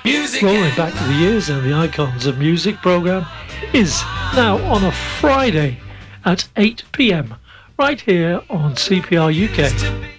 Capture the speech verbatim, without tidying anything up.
Rolling back to the years and the Icons of Music programme is now on a Friday at eight p m right here on C P R U K.